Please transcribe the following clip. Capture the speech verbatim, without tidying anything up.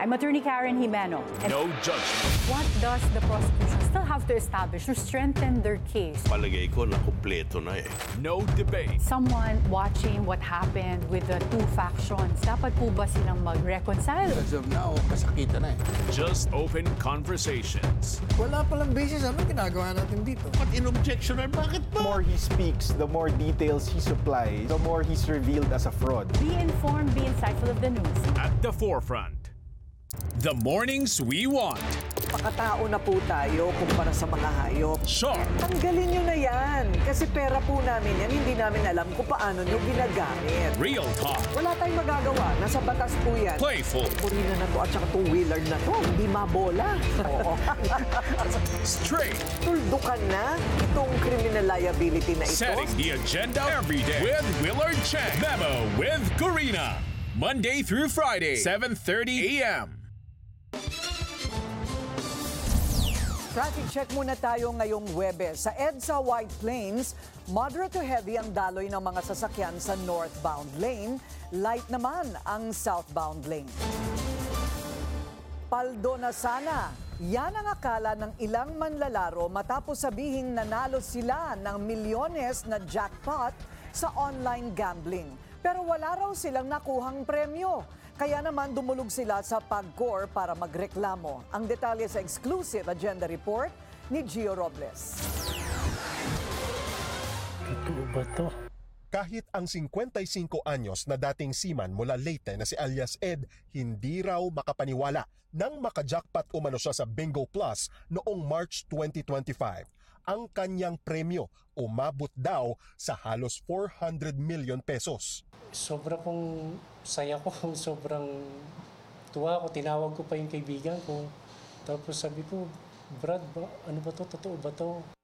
I'm Attorney Karen Jimeno. And No judgment. what does the prosecution still have to establish to strengthen their case? Palagay ko na kumpleto na eh. No debate. Someone watching what happened with the two factions, dapat po ba silang mag-reconcile? As of now, kasakitan na eh. Just open conversations. Wala palang basis. Anong ginagawa natin dito? Ba't in-objectionan? Bakit The more he speaks, the more details he supplies, the more he's revealed as a fraud. Be informed, be insightful of the news. At the forefront. The mornings we want. Pakatao na po tayo kumpara sa mga hayop. Sharp. Tanggalin nyo na yan. Kasi pera po namin yan, hindi namin alam kung paano nyo ginagamit. Real talk. Wala tayong magagawa. Nasa batas po yan. Playful. Purina na to at saka itong wheeler na to. Hindi mabola. Oo. Straight. Tuldukan na itong criminal liability na ito. Setting the agenda every day with Willard Chang. Memo with Karina. Monday through Friday, seven thirty a.m. Traffic check muna tayo ngayong Huwebes. Sa EDSA White Plains, moderate to heavy ang daloy ng mga sasakyan sa northbound lane. Light naman ang southbound lane. Paldo na sana. Yan ang akala ng ilang manlalaro matapos sabihing nanalo sila ng milyones na jackpot sa online gambling. Pero wala raw silang nakuhang premyo. Kaya naman dumulog sila sa PAGCOR para magreklamo. Ang detalye sa exclusive agenda report ni Gio Robles. Totoo ba to? Kahit ang fifty-five anyos na dating seaman mula Leyte na si alias Ed, hindi raw makapaniwala nang makajackpot umano siya sa Bingo Plus noong March twenty twenty-five. Ang kanyang premyo umabot daw sa halos four hundred million pesos. Sobra kong saya ko, sobrang tuwa ko. Tinawag ko pa yung kaibigan ko. Tapos sabi ko, Brad, ba, ano ba to? Totoo ba to?